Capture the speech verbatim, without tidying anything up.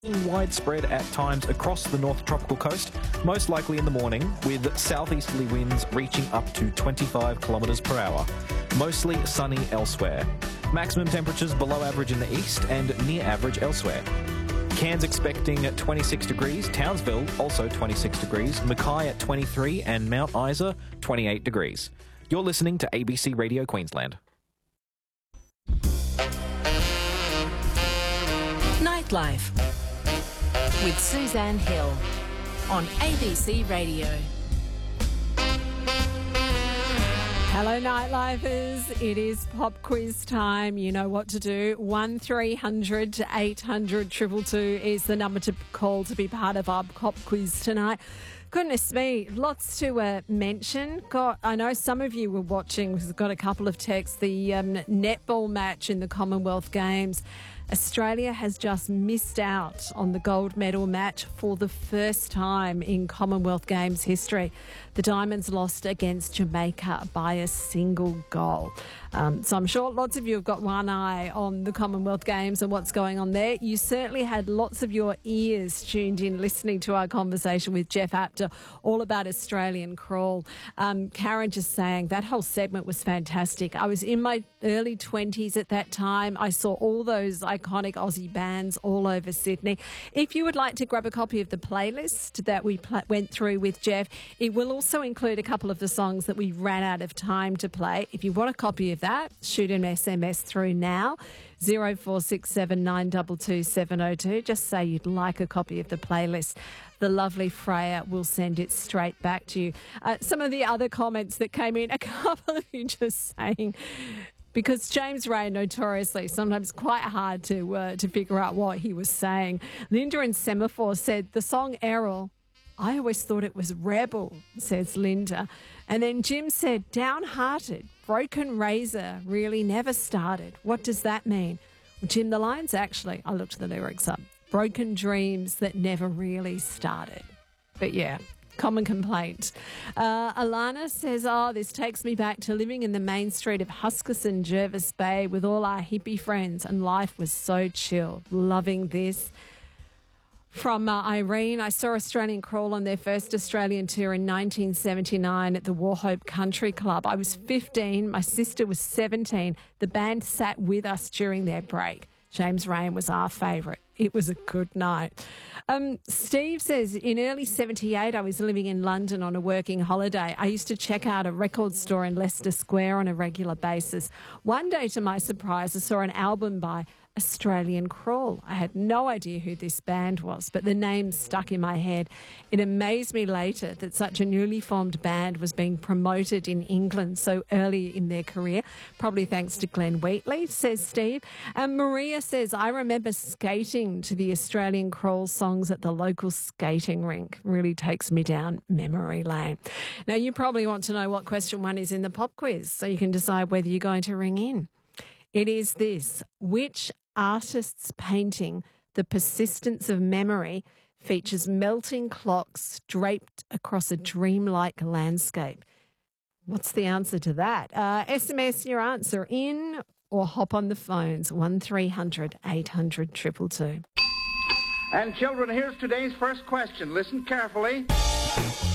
Widespread at times across the North Tropical Coast, most likely in the morning, with southeasterly winds reaching up to twenty-five kilometres per hour. Mostly sunny elsewhere. Maximum temperatures below average in the east and near average elsewhere. Cairns expecting twenty-six degrees, Townsville also twenty-six degrees, Mackay at twenty-three and Mount Isa twenty-eight degrees. You're listening to A B C Radio Queensland. Nightlife with Suzanne Hill on A B C Radio. Hello, Nightlifers. It is pop quiz time. You know what to do. one three hundred eight hundred two two two is the number to call to be part of our pop quiz tonight. Goodness me, lots to uh, mention. Got, I know some of you were watching. We've got a couple of texts. The um, netball match in the Commonwealth Games. Australia has just missed out on the gold medal match for the first time in Commonwealth Games history. The Diamonds lost against Jamaica by a single goal. Um, so I'm sure lots of you have got one eye on the Commonwealth Games and what's going on there. You certainly had lots of your ears tuned in listening to our conversation with Jeff Apter all about Australian crawl. Um, Karen just saying that whole segment was fantastic. I was in my early twenties at that time. I saw all those iconic Aussie bands all over Sydney. If you would like to grab a copy of the playlist that we pl- went through with Jeff, it will also include a couple of the songs that we ran out of time to play. If you want a copy of that, shoot an S M S through now, zero four six seven nine two two seven zero two. Just say you'd like a copy of the playlist. The lovely Freya will send it straight back to you. Uh, some of the other comments that came in, a couple of you just saying, because James Ray notoriously sometimes quite hard to uh, to figure out what he was saying. Linda in Semaphore said, the song Errol, I always thought it was Rebel, says Linda. And then Jim said, downhearted, broken razor really never started. What does that mean? Well, Jim, the line's actually, I looked the lyrics up, broken dreams that never really started. But yeah, common complaint. Uh, Alana says, oh, this takes me back to living in the main street of Huskisson, Jervis Bay with all our hippie friends, and life was so chill. Loving this. From uh, Irene, I saw Australian Crawl on their first Australian tour in nineteen seventy-nine at the Warhope Country Club. I was fifteen, my sister was seventeen. The band sat with us during their break. James Rain was our favourite. It was a good night. Um, Steve says, in early seventy-eight, I was living in London on a working holiday. I used to check out a record store in Leicester Square on a regular basis. One day, to my surprise, I saw an album by Australian Crawl. I had no idea who this band was, but the name stuck in my head. It amazed me later that such a newly formed band was being promoted in England so early in their career, probably thanks to Glenn Wheatley, says Steve. And Maria says, I remember skating to the Australian Crawl songs at the local skating rink. Really takes me down memory lane. Now, you probably want to know what question one is in the pop quiz, so you can decide whether you're going to ring in. It is this: which artist's painting, The Persistence of Memory, features melting clocks draped across a dreamlike landscape? What's the answer to that? Uh, S M S your answer in or hop on the phones, one three hundred eight hundred two two two. And children, here's today's first question. Listen carefully.